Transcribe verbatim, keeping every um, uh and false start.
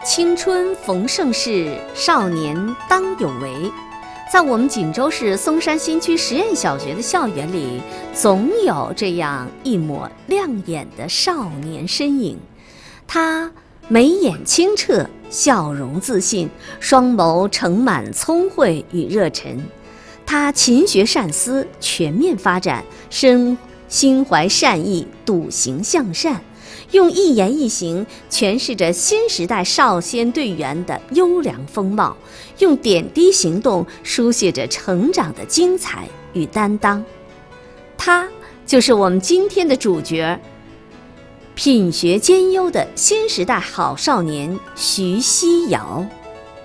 青春逢盛世，少年当有为。在我们锦州市松山新区实验小学的校园里，总有这样一抹亮眼的少年身影。他眉眼清澈，笑容自信，双眸盛满聪慧与热忱。他勤学善思，全面发展，身心怀善意，笃行向善，用一言一行诠释着新时代少先队员的优良风貌，用点滴行动书写着成长的精彩与担当。他就是我们今天的主角，品学兼优的新时代好少年徐希尧。